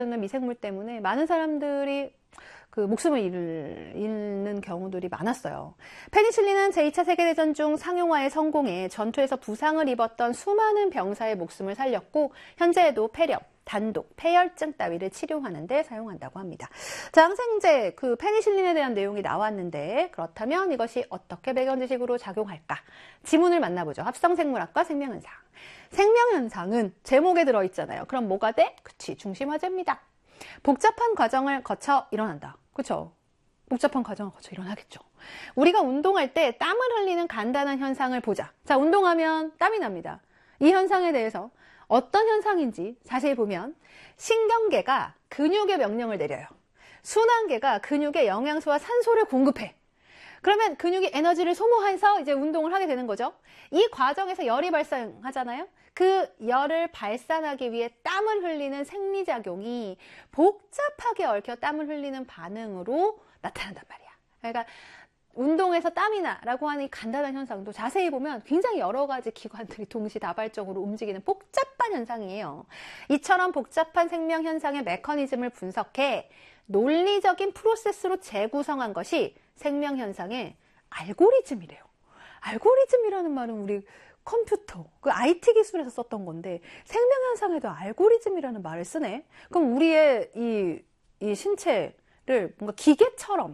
미생물 때문에 많은 사람들이 그 목숨을 잃는 경우들이 많았어요. 페니실린은 제2차 세계대전 중 상용화에 성공해 전투에서 부상을 입었던 수많은 병사의 목숨을 살렸고 현재에도 폐렴, 단독, 폐혈증 따위를 치료하는 데 사용한다고 합니다. 자, 항생제, 그 페니실린에 대한 내용이 나왔는데 그렇다면 이것이 어떻게 배경지식으로 작용할까? 지문을 만나보죠. 합성생물학과 생명현상. 생명현상은 제목에 들어있잖아요. 그럼 뭐가 돼? 그치, 중심화제입니다. 복잡한 과정을 거쳐 일어난다. 그쵸? 복잡한 과정을 거쳐 일어나겠죠. 우리가 운동할 때 땀을 흘리는 간단한 현상을 보자. 자, 운동하면 땀이 납니다. 이 현상에 대해서 어떤 현상인지 자세히 보면 신경계가 근육에 명령을 내려요. 순환계가 근육에 영양소와 산소를 공급해. 그러면 근육이 에너지를 소모해서 이제 운동을 하게 되는 거죠. 이 과정에서 열이 발생하잖아요. 그 열을 발산하기 위해 땀을 흘리는 생리작용이 복잡하게 얽혀 땀을 흘리는 반응으로 나타난단 말이야. 그러니까 운동에서 땀이 나라고 하는 이 간단한 현상도 자세히 보면 굉장히 여러 가지 기관들이 동시다발적으로 움직이는 복잡한 현상이에요. 이처럼 복잡한 생명 현상의 메커니즘을 분석해 논리적인 프로세스로 재구성한 것이 생명 현상의 알고리즘이래요. 알고리즘이라는 말은 우리 컴퓨터, 그 IT 기술에서 썼던 건데 생명 현상에도 알고리즘이라는 말을 쓰네. 그럼 우리의 이 신체를 뭔가 기계처럼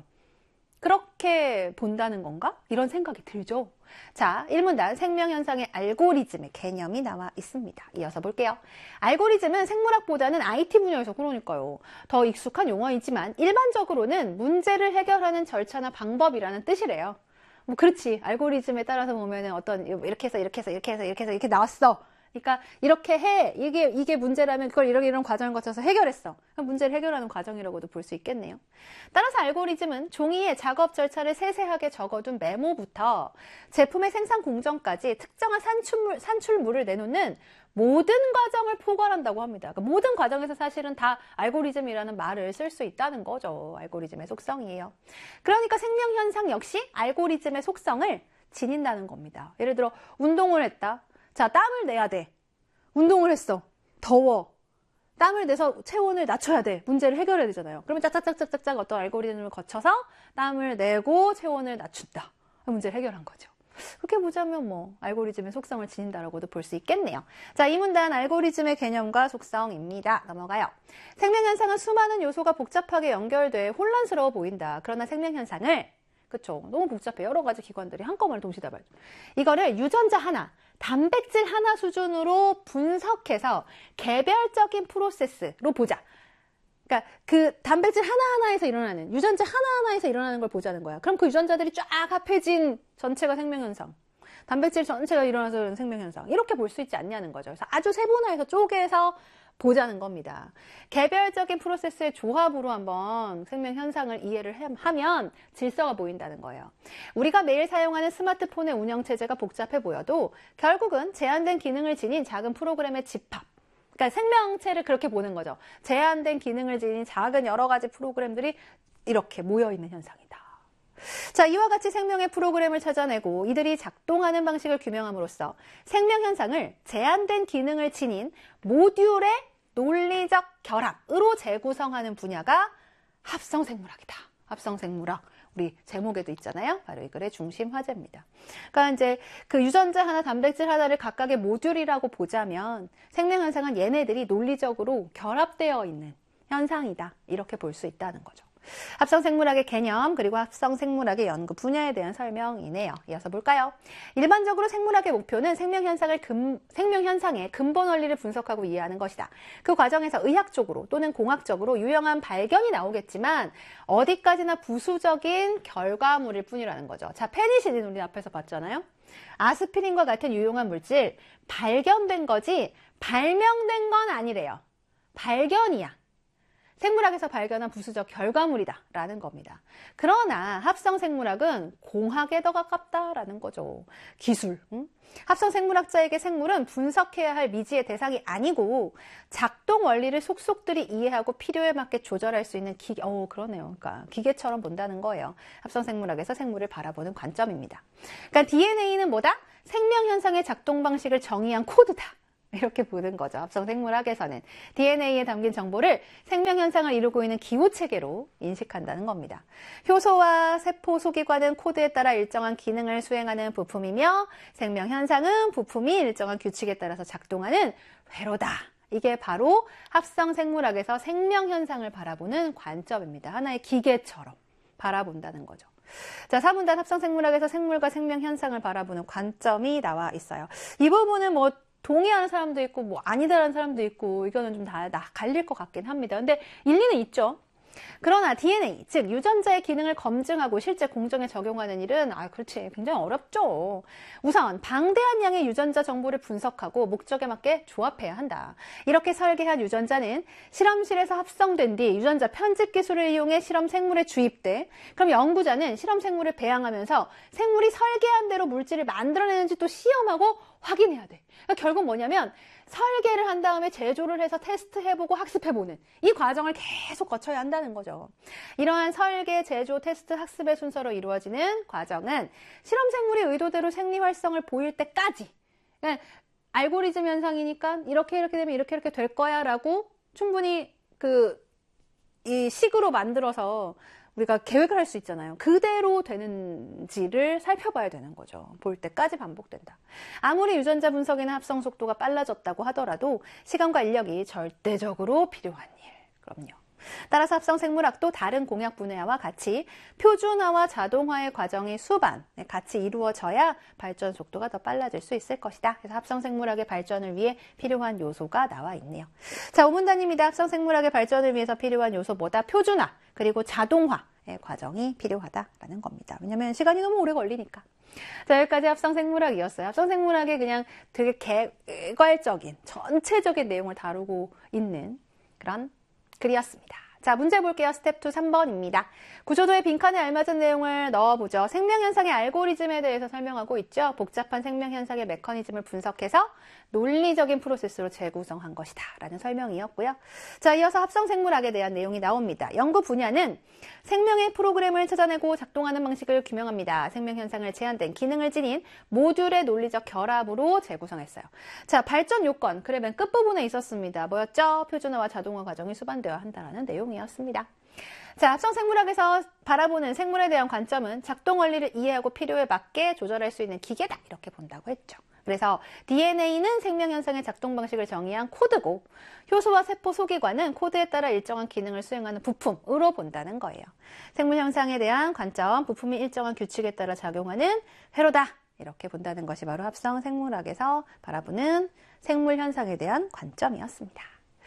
그렇게 본다는 건가? 이런 생각이 들죠. 자, 1문단 생명현상의 알고리즘의 개념이 나와 있습니다. 이어서 볼게요. 알고리즘은 생물학보다는 IT 분야에서 그러니까요. 더 익숙한 용어이지만 일반적으로는 문제를 해결하는 절차나 방법이라는 뜻이래요. 뭐 그렇지. 알고리즘에 따라서 보면은 어떤 이렇게 해서 이렇게 해서 이렇게 해서 이렇게 해서 이렇게 나왔어. 그러니까 이렇게 해. 이게 문제라면 그걸 이런 과정을 거쳐서 해결했어. 문제를 해결하는 과정이라고도 볼 수 있겠네요. 따라서 알고리즘은 종이에 작업 절차를 세세하게 적어둔 메모부터 제품의 생산 공정까지 특정한 산출물을 내놓는 모든 과정을 포괄한다고 합니다. 그러니까 모든 과정에서 사실은 다 알고리즘이라는 말을 쓸 수 있다는 거죠. 알고리즘의 속성이에요. 그러니까 생명현상 역시 알고리즘의 속성을 지닌다는 겁니다. 예를 들어 운동을 했다. 자, 땀을 내야 돼. 운동을 했어. 더워. 땀을 내서 체온을 낮춰야 돼. 문제를 해결해야 되잖아요. 그러면 짝짝짝짝짝 어떤 알고리즘을 거쳐서 땀을 내고 체온을 낮춘다. 문제를 해결한 거죠. 그렇게 보자면 뭐 알고리즘의 속성을 지닌다라고도 볼 수 있겠네요. 자, 이 문단 알고리즘의 개념과 속성입니다. 넘어가요. 생명현상은 수많은 요소가 복잡하게 연결돼 혼란스러워 보인다. 그러나 생명현상을 그쵸. 너무 복잡해. 여러 가지 기관들이 한꺼번에 동시다발. 이거를 유전자 하나, 단백질 하나 수준으로 분석해서 개별적인 프로세스로 보자. 그러니까 그 단백질 하나하나에서 일어나는, 유전자 하나하나에서 일어나는 걸 보자는 거야. 그럼 그 유전자들이 쫙 합해진 전체가 생명현상. 단백질 전체가 일어나서 생명현상. 이렇게 볼 수 있지 않냐는 거죠. 그래서 아주 세분화해서 쪼개서 보자는 겁니다. 개별적인 프로세스의 조합으로 한번 생명현상을 이해를 하면 질서가 보인다는 거예요. 우리가 매일 사용하는 스마트폰의 운영체제가 복잡해 보여도 결국은 제한된 기능을 지닌 작은 프로그램의 집합. 그러니까 생명체를 그렇게 보는 거죠. 제한된 기능을 지닌 작은 여러 가지 프로그램들이 이렇게 모여있는 현상이다. 자, 이와 같이 생명의 프로그램을 찾아내고 이들이 작동하는 방식을 규명함으로써 생명현상을 제한된 기능을 지닌 모듈의 논리적 결합으로 재구성하는 분야가 합성생물학이다. 합성생물학. 우리 제목에도 있잖아요. 바로 이 글의 중심 화제입니다. 그러니까 이제 그 유전자 하나, 단백질 하나를 각각의 모듈이라고 보자면 생명현상은 얘네들이 논리적으로 결합되어 있는 현상이다. 이렇게 볼 수 있다는 거죠. 합성생물학의 개념 그리고 합성생물학의 연구 분야에 대한 설명이네요. 이어서 볼까요? 일반적으로 생물학의 목표는 생명현상의 근본 원리를 분석하고 이해하는 것이다. 그 과정에서 의학적으로 또는 공학적으로 유용한 발견이 나오겠지만 어디까지나 부수적인 결과물일 뿐이라는 거죠. 자, 페니실린 우리 앞에서 봤잖아요. 아스피린과 같은 유용한 물질 발견된 거지 발명된 건 아니래요. 발견이야. 생물학에서 발견한 부수적 결과물이다 라는 겁니다. 그러나 합성생물학은 공학에 더 가깝다라는 거죠. 기술. 합성생물학자에게 생물은 분석해야 할 미지의 대상이 아니고 작동 원리를 속속들이 이해하고 필요에 맞게 조절할 수 있는 기계. 그러네요. 그러니까 기계처럼 본다는 거예요. 합성생물학에서 생물을 바라보는 관점입니다. 그러니까 DNA는 뭐다? 생명현상의 작동 방식을 정의한 코드다. 이렇게 보는 거죠. 합성생물학에서는 DNA에 담긴 정보를 생명현상을 이루고 있는 기호체계로 인식한다는 겁니다. 효소와 세포 소기관은 코드에 따라 일정한 기능을 수행하는 부품이며 생명현상은 부품이 일정한 규칙에 따라서 작동하는 회로다. 이게 바로 합성생물학에서 생명현상을 바라보는 관점입니다. 하나의 기계처럼 바라본다는 거죠. 자, 4문단 합성생물학에서 생물과 생명현상을 바라보는 관점이 나와 있어요. 이 부분은 뭐 동의하는 사람도 있고 뭐 아니다라는 사람도 있고 이거는 좀 다 갈릴 것 같긴 합니다. 근데 일리는 있죠. 그러나 DNA, 즉 유전자의 기능을 검증하고 실제 공정에 적용하는 일은 그렇지 굉장히 어렵죠. 우선 방대한 양의 유전자 정보를 분석하고 목적에 맞게 조합해야 한다. 이렇게 설계한 유전자는 실험실에서 합성된 뒤 유전자 편집 기술을 이용해 실험 생물에 주입돼 그럼 연구자는 실험 생물을 배양하면서 생물이 설계한 대로 물질을 만들어내는지 또 시험하고 확인해야 돼. 그러니까 결국 뭐냐면 설계를 한 다음에 제조를 해서 테스트해보고 학습해보는 이 과정을 계속 거쳐야 한다는 거죠. 이러한 설계, 제조, 테스트, 학습의 순서로 이루어지는 과정은 실험생물이 의도대로 생리 활성을 보일 때까지 그러니까 알고리즘 현상이니까 이렇게 되면 이렇게 될 거야 라고 충분히 이 식으로 만들어서 우리가 계획을 할 수 있잖아요. 그대로 되는지를 살펴봐야 되는 거죠. 볼 때까지 반복된다. 아무리 유전자 분석이나 합성 속도가 빨라졌다고 하더라도 시간과 인력이 절대적으로 필요한 일. 그럼요. 따라서 합성생물학도 다른 공약 분야와 같이 표준화와 자동화의 과정이 수반 같이 이루어져야 발전 속도가 더 빨라질 수 있을 것이다. 그래서 합성생물학의 발전을 위해 필요한 요소가 나와 있네요. 자, 5문단입니다. 합성생물학의 발전을 위해서 필요한 요소 뭐다? 표준화 그리고 자동화의 과정이 필요하다라는 겁니다. 왜냐하면 시간이 너무 오래 걸리니까. 자, 여기까지 합성생물학이었어요. 합성생물학의 그냥 되게 개괄적인 전체적인 내용을 다루고 있는 그런 글이었습니다. 자, 문제 볼게요. 스텝 2 3번입니다. 구조도의 빈칸에 알맞은 내용을 넣어보죠. 생명현상의 알고리즘에 대해서 설명하고 있죠. 복잡한 생명현상의 메커니즘을 분석해서 논리적인 프로세스로 재구성한 것이다 라는 설명이었고요. 자, 이어서 합성생물학에 대한 내용이 나옵니다. 연구 분야는 생명의 프로그램을 찾아내고 작동하는 방식을 규명합니다. 생명현상을 제한된 기능을 지닌 모듈의 논리적 결합으로 재구성했어요. 자, 발전 요건, 그래 맨 끝부분에 있었습니다. 뭐였죠? 표준화와 자동화 과정이 수반되어야 한다는 내용이었습니다. 자, 합성생물학에서 바라보는 생물에 대한 관점은 작동 원리를 이해하고 필요에 맞게 조절할 수 있는 기계다 이렇게 본다고 했죠. 그래서 DNA는 생명현상의 작동 방식을 정의한 코드고 효소와 세포 소기관은 코드에 따라 일정한 기능을 수행하는 부품으로 본다는 거예요. 생물현상에 대한 관점, 부품이 일정한 규칙에 따라 작용하는 회로다 이렇게 본다는 것이 바로 합성생물학에서 바라보는 생물현상에 대한 관점이었습니다.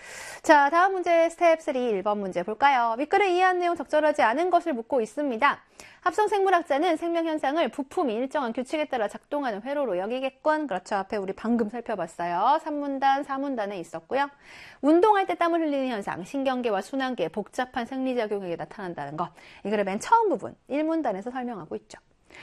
자, 다음 문제 스텝 3 1번 문제 볼까요? 윗글에 이해한 내용 적절하지 않은 것을 묻고 있습니다. 합성생물학자는 생명현상을 부품이 일정한 규칙에 따라 작동하는 회로로 여기겠군. 그렇죠. 앞에 우리 방금 살펴봤어요. 3문단, 4문단에 있었고요. 운동할 때 땀을 흘리는 현상, 신경계와 순환계의 복잡한 생리작용에 나타난다는 것. 이 글의 맨 처음 부분 1문단에서 설명하고 있죠.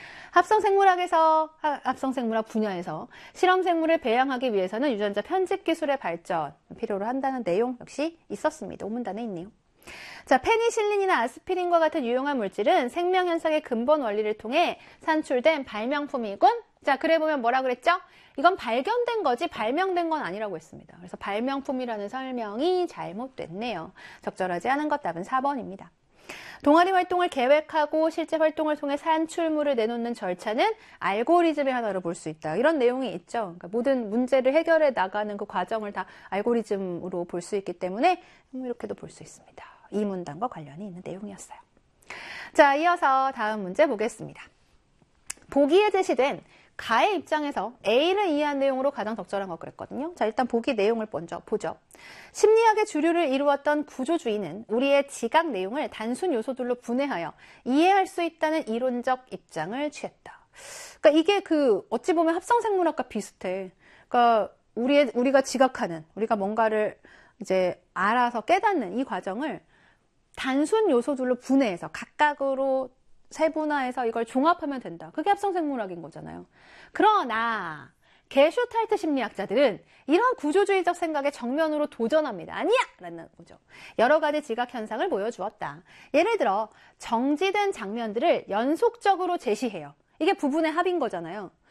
합성생물학 분야에서 실험생물을 배양하기 위해서는 유전자 편집 기술의 발전 필요로 한다는 내용 역시 있었습니다. 5문단에 있네요. 자, 페니실린이나 아스피린과 같은 유용한 물질은 생명현상의 근본 원리를 통해 산출된 발명품이군. 자, 그래 보면 뭐라 그랬죠? 이건 발견된 거지 발명된 건 아니라고 했습니다. 그래서 발명품이라는 설명이 잘못됐네요. 적절하지 않은 것 답은 4번입니다. 동아리 활동을 계획하고 실제 활동을 통해 산출물을 내놓는 절차는 알고리즘의 하나로 볼 수 있다. 이런 내용이 있죠. 그러니까 모든 문제를 해결해 나가는 그 과정을 다 알고리즘으로 볼 수 있기 때문에 이렇게도 볼 수 있습니다. 이 문단과 관련이 있는 내용이었어요. 자, 이어서 다음 문제 보겠습니다. 보기에 제시된 가의 입장에서 A를 이해한 내용으로 가장 적절한 것 그랬거든요. 자, 일단 보기 내용을 먼저 보죠. 심리학의 주류를 이루었던 구조주의는 우리의 지각 내용을 단순 요소들로 분해하여 이해할 수 있다는 이론적 입장을 취했다. 그러니까 이게 어찌 보면 합성생물학과 비슷해. 그러니까 우리가 지각하는, 우리가 뭔가를 이제 알아서 깨닫는 이 과정을 단순 요소들로 분해해서 각각으로 세분화해서 이걸 종합하면 된다. 그게 합성생물학인 거잖아요. 그러나 게슈탈트 심리학자들은 이런 구조주의적 생각에 정면으로 도전합니다. 아니야! 라는 거죠. 여러 가지 지각 현상을 보여주었다. 예를 들어 정지된 장면들을 연속적으로 제시해요. 이게 부분의 합인 거잖아요.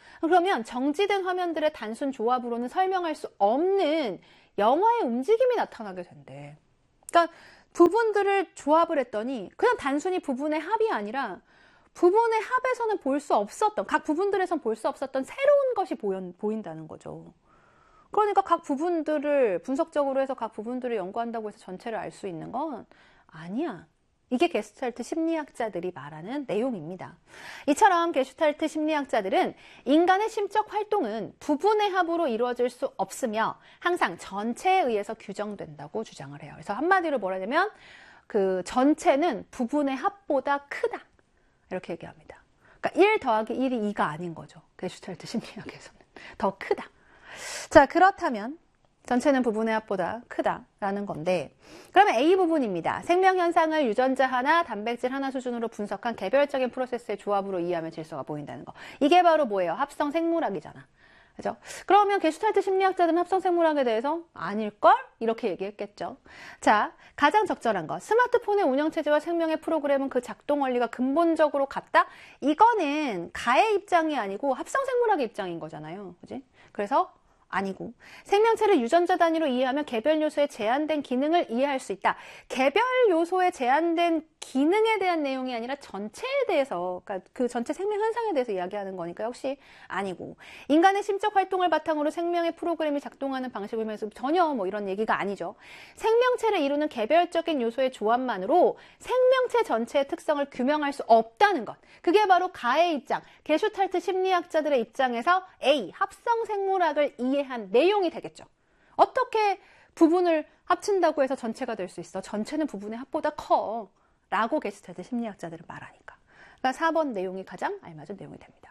그러면 정지된 화면들의 단순 조합으로는 설명할 수 없는 영화의 움직임이 나타나게 된대. 그러니까 부분들을 조합을 했더니 그냥 단순히 부분의 합이 아니라 부분의 합에서는 볼 수 없었던, 각 부분들에선 볼 수 없었던 새로운 것이 보인다는 거죠. 그러니까 각 부분들을 분석적으로 해서 각 부분들을 연구한다고 해서 전체를 알 수 있는 건 아니야. 이게 게슈탈트 심리학자들이 말하는 내용입니다. 이처럼 게슈탈트 심리학자들은 인간의 심적 활동은 부분의 합으로 이루어질 수 없으며 항상 전체에 의해서 규정된다고 주장을 해요. 그래서 한마디로 뭐라 하냐면 그 전체는 부분의 합보다 크다. 이렇게 얘기합니다. 그러니까 1 더하기 1이 2가 아닌 거죠. 게슈탈트 심리학에서는. 더 크다. 자, 그렇다면 전체는 부분의 합보다 크다라는 건데, 그러면 A 부분입니다. 생명 현상을 유전자 하나, 단백질 하나 수준으로 분석한 개별적인 프로세스의 조합으로 이해하면 질서가 보인다는 거. 이게 바로 뭐예요? 합성 생물학이잖아. 그죠? 그러면 게슈탈트 심리학자들은 합성 생물학에 대해서 아닐걸? 이렇게 얘기했겠죠. 자, 가장 적절한 거. 스마트폰의 운영체제와 생명의 프로그램은 그 작동 원리가 근본적으로 같다? 이거는 가의 입장이 아니고 합성 생물학의 입장인 거잖아요. 그지? 그래서 아니고, 생명체를 유전자 단위로 이해하면 개별 요소의 제한된 기능을 이해할 수 있다. 개별 요소의 제한된 기능에 대한 내용이 아니라 전체에 대해서, 그러니까 그 전체 생명 현상에 대해서 이야기하는 거니까 역시 아니고, 인간의 심적 활동을 바탕으로 생명의 프로그램이 작동하는 방식을 보면서 전혀 뭐 이런 얘기가 아니죠. 생명체를 이루는 개별적인 요소의 조합만으로 생명체 전체의 특성을 규명할 수 없다는 것. 그게 바로 가의 입장, 게슈탈트 심리학자들의 입장에서 A, 합성 생물학을 이해한 내용이 되겠죠. 어떻게 부분을 합친다고 해서 전체가 될 수 있어? 전체는 부분의 합보다 커. 라고 게슈탈트 심리학자들은 말하니까. 그러니까 4번 내용이 가장 알맞은 내용이 됩니다.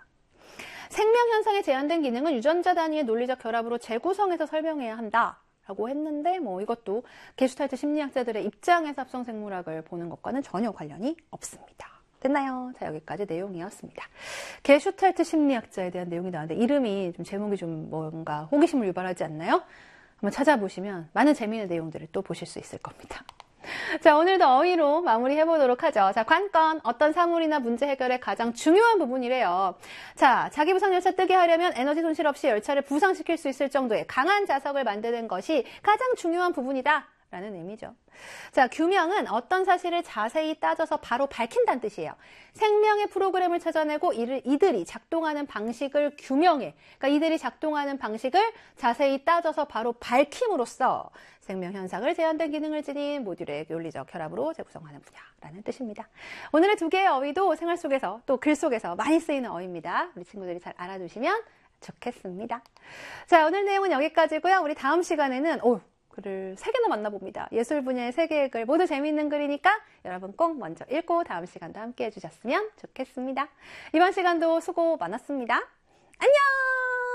생명 현상의 제한된 기능은 유전자 단위의 논리적 결합으로 재구성해서 설명해야 한다. 라고 했는데 뭐 이것도 게슈탈트 심리학자들의 입장에서 합성 생물학을 보는 것과는 전혀 관련이 없습니다. 됐나요? 자, 여기까지 내용이었습니다. 게슈탈트 심리학자에 대한 내용이 나왔는데 이름이 좀 제목이 좀 뭔가 호기심을 유발하지 않나요? 한번 찾아보시면 많은 재미있는 내용들을 또 보실 수 있을 겁니다. 자, 오늘도 어휘로 마무리해보도록 하죠. 자, 관건. 어떤 사물이나 문제 해결의 가장 중요한 부분이래요. 자, 자기 부상 열차 뜨게 하려면 에너지 손실 없이 열차를 부상시킬 수 있을 정도의 강한 자석을 만드는 것이 가장 중요한 부분이다. 라는 의미죠. 자, 규명은 어떤 사실을 자세히 따져서 바로 밝힌다는 뜻이에요. 생명의 프로그램을 찾아내고 이들이 작동하는 방식을 규명해. 그러니까 이들이 작동하는 방식을 자세히 따져서 바로 밝힘으로써 생명 현상을 제한된 기능을 지닌 모듈의 논리적 결합으로 재구성하는 분야라는 뜻입니다. 오늘의 두 개의 어휘도 생활 속에서 또 글 속에서 많이 쓰이는 어휘입니다. 우리 친구들이 잘 알아두시면 좋겠습니다. 자, 오늘 내용은 여기까지고요. 우리 다음 시간에는 글을 3개나 만나봅니다. 예술 분야의 3개의 글 모두 재미있는 글이니까 여러분 꼭 먼저 읽고 다음 시간도 함께 해주셨으면 좋겠습니다. 이번 시간도 수고 많았습니다. 안녕!